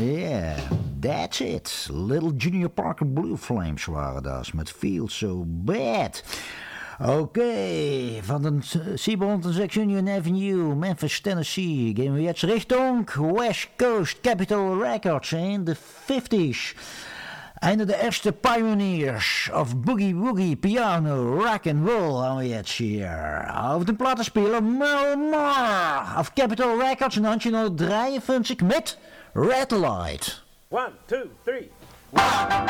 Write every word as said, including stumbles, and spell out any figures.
Yeah, that's it. Little Junior Parker Blue Flames waren dat, met Feel So Bad. Oké, okay, van de zevenhonderdzes Union Avenue, Memphis, Tennessee, gaan we jetzt Richtung West Coast Capitol Records in de fifties. Einer der ersten Pioneers of Boogie Woogie Piano Rock and Roll haben wir jetzt hier. Auf dem Plattenspieler Merle Moore auf Capitol Records negentien dreiundfünfzig mit Red Light. One, two, three. One.